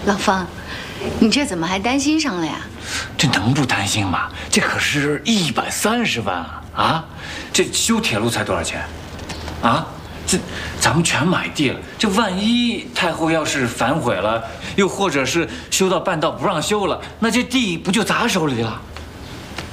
老方，你这怎么还担心上了呀？ 这能不担心吗？这可是130万啊！这修铁路才多少钱？啊？这咱们全买地了，这万一太后要是反悔了，又或者是修到半道不让修了，那这地不就砸手里了？